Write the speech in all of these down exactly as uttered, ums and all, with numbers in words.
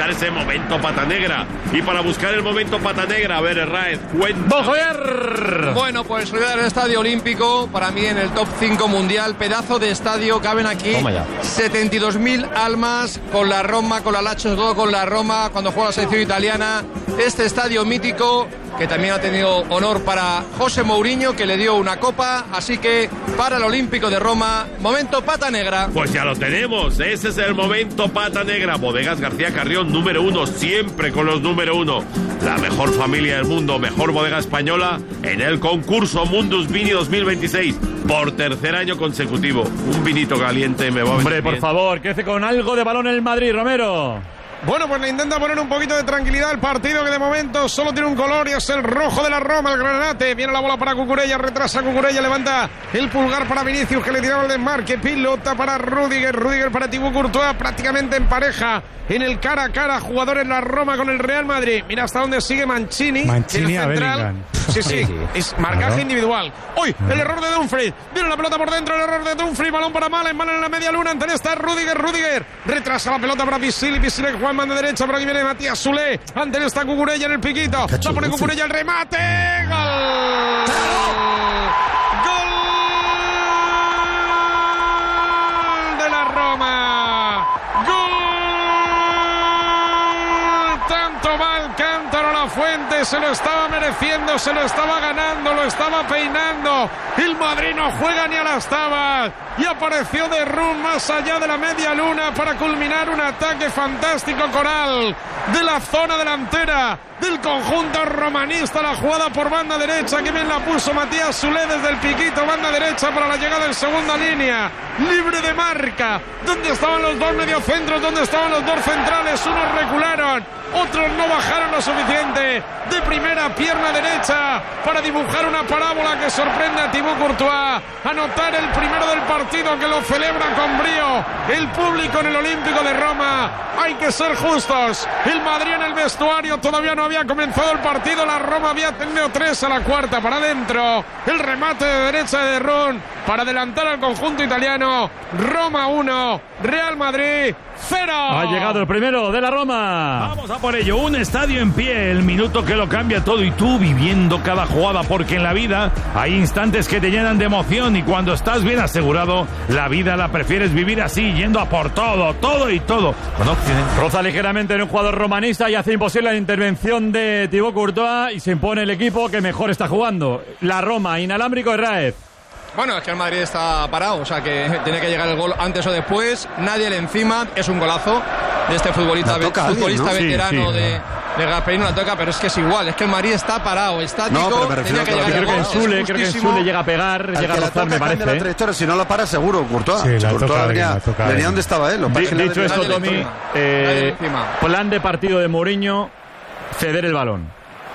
buscar ese momento pata negra. Y para buscar el momento pata negra, a ver, Herráez, cuenta. Bueno, pues Real Estadio Olímpico, para mí en el top cinco mundial, pedazo de estadio, caben aquí setenta y dos mil almas, con la Roma, con la Lazio, todo con la Roma, cuando juega la selección italiana. Este estadio mítico, que también ha tenido honor para José Mourinho, que le dio una copa, así que para el Olímpico de Roma, momento pata negra. Pues ya lo tenemos, ese es el momento pata negra. Bodegas García Carrión, número uno, siempre con los número uno. La mejor familia del mundo, mejor bodega española en el concurso Mundus Vini dos mil veintiséis, por tercer año consecutivo. Un vinito caliente me va a venir. Hombre, por bien. favor, que hace con algo de balón el Madrid, Romero. Bueno, pues le intenta poner un poquito de tranquilidad al partido, que de momento solo tiene un color y es el rojo de la Roma, el granate. Viene la bola para Cucurella, retrasa Cucurella, levanta el pulgar para Vinicius, que le tiraba el desmarque. Pilota para Rüdiger, Rüdiger para Thibaut Courtois, prácticamente en pareja en el cara a cara, jugadores la Roma con el Real Madrid. Mira hasta dónde sigue Mancini. Mancini a central. Bellingham. Sí, sí, es marcaje claro. individual. ¡Uy! El error de Dumfries. Viene la pelota por dentro, el error de Dumfries. Balón para Malen, Malen en la media luna. Ante está Rüdiger, Rüdiger. Retrasa la pelota para Pisili, Pisili que juega en banda derecha. Por aquí viene Matías Soulé. Ante está Cucurella en el piquito. La pone Cucurella el remate. ¡Gol! ¡Gol de la Roma! ¡Gol! Tanto mal Cántaro La Fuente, se lo estaba mereciendo, se lo estaba ganando, lo estaba peinando. El Madrid no juega ni a las tabas. Y apareció de Run más allá de la media luna para culminar un ataque fantástico coral de la zona delantera del conjunto romanista. La jugada por banda derecha, que bien la puso Matías Soulé desde el piquito, banda derecha para la llegada en segunda línea, libre de marca. ¿Dónde estaban los dos mediocentros? ¿Dónde estaban los dos centrales? Unos recularon, otros no bajaron lo suficiente. De primera, pierna derecha para dibujar una parábola que sorprende a Thibaut Courtois. Anotar el primero del partido, que lo celebra con brío el público en el Olímpico de Roma. Hay que ser justos. El Madrid en el vestuario todavía no había comenzado el partido. La Roma había tenido tres a la cuarta para adentro. El remate de derecha de Run para adelantar al conjunto italiano. Roma uno, Real Madrid cero. Ha llegado el primero de la Roma. Vamos a por ello, un estadio en pie, el minuto que lo cambia todo y tú viviendo cada jugada, porque en la vida hay instantes que te llenan de emoción y cuando estás bien asegurado, la vida la prefieres vivir así, yendo a por todo, todo y todo. Con opciones. Roza ligeramente en un jugador romanista y hace imposible la intervención de Thibaut Courtois y se impone el equipo que mejor está jugando. La Roma, inalámbrico Herráez. Bueno, es que el Madrid está parado, o sea que tiene que llegar el gol antes o después. Nadie le encima, es un golazo de este futbolista, futbolista alguien, ¿no? veterano Sí, sí, de, de Gasperini, la toca, pero es que es igual, es que el Madrid está parado, estático. No, pero me refiero tenía a que que llegar Creo el que gol. en Sule, creo que en Sule llega a pegar, Al llega que a la rozar, me toca cambia la parece. trayectoria, si no la para seguro, Courtois. Sí, la Courtois toca venía, bien, la toca venía bien. donde estaba él. Lo que pasa es que Di- le dicho ha esto, Nadie le Tommy, encima, nadie le eh, encima. plan de partido de Mourinho, ceder el balón.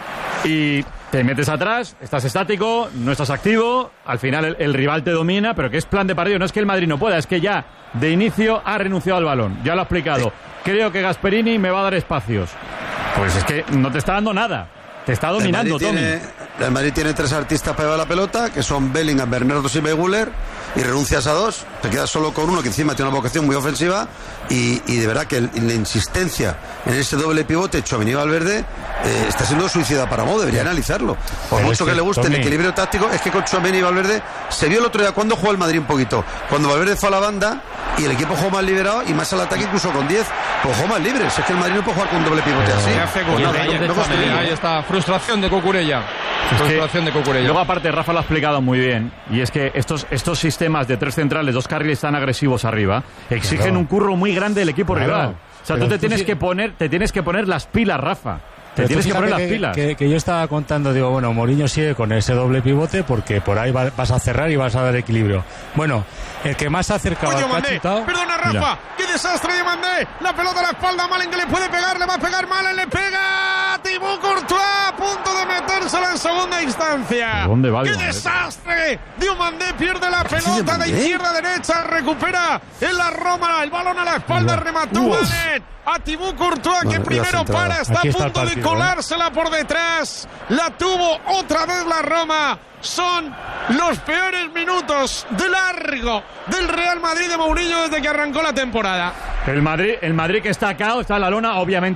Y te metes atrás, estás estático, no estás activo, al final el, el rival te domina, pero que es plan de partido, no es que el Madrid no pueda, es que ya de inicio ha renunciado al balón, ya lo ha explicado. Creo que Gasperini me va a dar espacios. Pues es que no te está dando nada, te está dominando, el Madrid Tommy. tiene, el Madrid tiene tres artistas para llevar la pelota, que son Bellingham, Bernardo Silva y Güler, y renuncias a dos, te quedas solo con uno que encima tiene una vocación muy ofensiva, y, y de verdad que el, la insistencia en ese doble pivote Tchouaméni y Valverde eh, está siendo suicida para Mo, debería analizarlo. Por Pero mucho es que, que, le guste Tommy, el equilibrio táctico, es que con Tchouaméni y Valverde se vio el otro día cuando jugó el Madrid un poquito, cuando Valverde fue a la banda y el equipo jugó más liberado y más al ataque, incluso con diez, pues jugó más libre. Si es que el Madrid no puede jugar con un doble pivote así. ¿Qué hace Pues nada, Cucurella? no construimos. Ahí está, frustración de Cucurella. Es que Frustración de Cucurella. luego aparte Rafa lo ha explicado muy bien, y es que estos, estos sistemas de tres centrales, dos carriles tan agresivos arriba, exigen Claro. un curro muy grande del equipo Claro. rival. O sea, Pero tú te tú tienes sí- que poner, te tienes que poner las pilas, Rafa. Te Pero tienes tú que poner las fíjate pilas. Que, que yo estaba contando, digo, bueno, Mourinho sigue con ese doble pivote porque por ahí va- vas a cerrar y vas a dar equilibrio. Bueno, el que más se ha acercado Uy, al que ha Diomandé, chutado... perdona Rafa, Mira. qué desastre Diomandé, la pelota a la espalda, Malen que le puede pegar, le va a pegar Malen, le pega Thibaut Courtois, a punto de metérsela en segunda instancia. ¿De dónde va ¡Qué Diomandé? desastre! Diomandé pierde la pelota de Diomandé? izquierda a derecha, recupera en la Roma, el balón a la espalda, Uf. remató Uf. Malen. A Thibaut Courtois, que Bueno, primero ya centrado. para, está Aquí a está el punto de partido, ¿eh? colársela por detrás. La tuvo otra vez la Roma. Son los peores minutos de largo del Real Madrid de Mourinho desde que arrancó la temporada. El Madrid, el Madrid que está acá, está en la lona, obviamente.